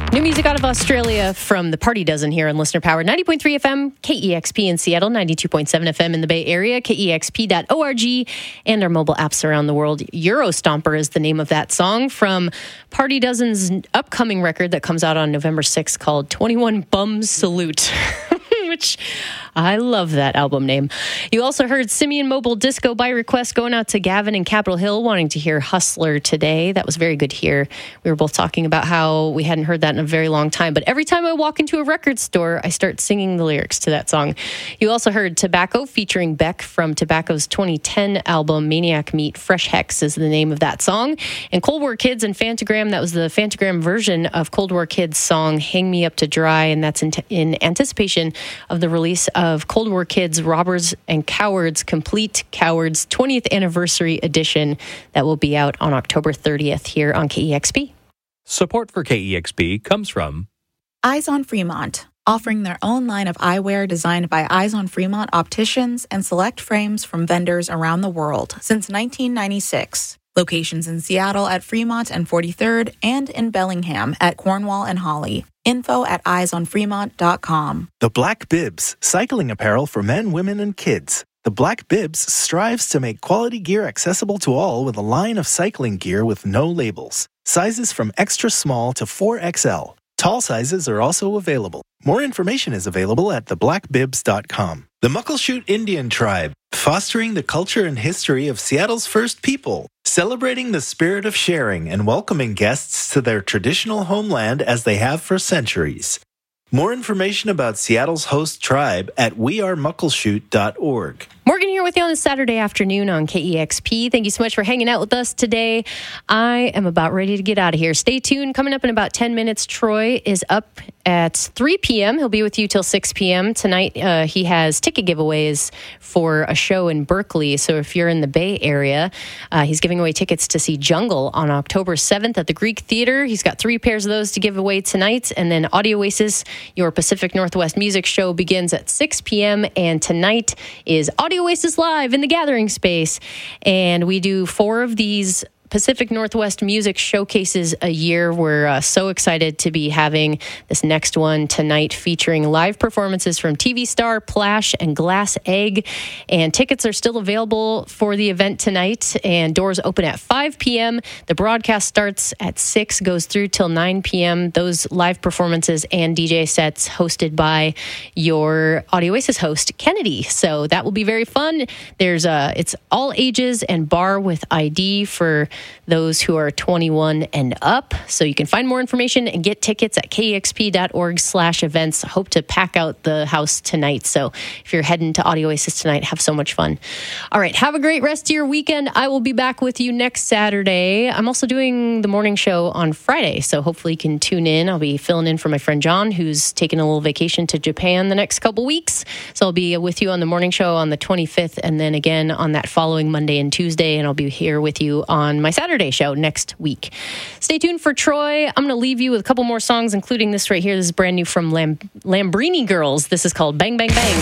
New music out of Australia from the Party Dozen here on Listener Power. 90.3 FM, KEXP in Seattle, 92.7 FM in the Bay Area, KEXP.org, and our mobile apps around the world. Eurostomper is the name of that song from Party Dozen's upcoming record that comes out on November 6th called 21 Bums Salute. Which I love that album name. You also heard Simeon Mobile Disco by request going out to Gavin in Capitol Hill wanting to hear Hustler today. That was very good to hear. We were both talking about how we hadn't heard that in a very long time, but every time I walk into a record store, I start singing the lyrics to that song. You also heard Tobacco featuring Beck from Tobacco's 2010 album Maniac Meat. Fresh Hex is the name of that song. And Cold War Kids and Fantagram, that was the Fantagram version of Cold War Kids' song Hang Me Up to Dry, and that's in anticipation of the release of Cold War Kids Robbers and Cowards Complete Cowards 20th Anniversary Edition that will be out on October 30th here on KEXP. Support for KEXP comes from Eyes on Fremont, offering their own line of eyewear designed by Eyes on Fremont opticians and select frames from vendors around the world since 1996. Locations in Seattle at Fremont and 43rd and in Bellingham at Cornwall and Holly. Info at eyesonfremont.com. The Black Bibs, cycling apparel for men, women, and kids. The Black Bibs strives to make quality gear accessible to all with a line of cycling gear with no labels. Sizes from extra small to 4XL. Tall sizes are also available. More information is available at theblackbibs.com. The Muckleshoot Indian Tribe, fostering the culture and history of Seattle's first people, celebrating the spirit of sharing and welcoming guests to their traditional homeland as they have for centuries. More information about Seattle's host tribe at wearemuckleshoot.org. Morgan here with you on this Saturday afternoon on KEXP. Thank you so much for hanging out with us today. I am about ready to get out of here. Stay tuned. Coming up in about 10 minutes, Troy is up at 3 p.m. He'll be with you till 6 p.m. Tonight, he has ticket giveaways for a show in Berkeley. So if you're in the Bay Area, he's giving away tickets to see Jungle on October 7th at the Greek Theater. He's got 3 pairs of those to give away tonight. And then Audio Oasis, your Pacific Northwest music show, begins at 6 p.m. And tonight is Audio Oasis Live in the Gathering Space. And we do 4 of these Pacific Northwest music showcases a year. We're so excited to be having this next one tonight featuring live performances from TV Star, Plash, and Glass Egg. And tickets are still available for the event tonight, and doors open at 5 p.m. The broadcast starts at 6, goes through till 9 p.m. Those live performances and DJ sets hosted by your Audio Oasis host, Kennedy. So that will be very fun. It's all ages and bar with ID for those who are 21 and up. So you can find more information and get tickets at kexp.org/events. Hope to pack out the house tonight. So if you're heading to Audio Oasis tonight, have so much fun. All right, have a great rest of your weekend. I will be back with you next Saturday. I'm also doing the morning show on Friday, so hopefully you can tune in. I'll be filling in for my friend John, who's taking a little vacation to Japan the next couple weeks. So I'll be with you on the morning show on the 25th, and then again on that following Monday and Tuesday, and I'll be here with you on my Saturday show next week. Stay tuned for Troy. I'm going to leave you with a couple more songs, including this right here. This is brand new from Lambrini Girls. This is called Bang Bang Bang.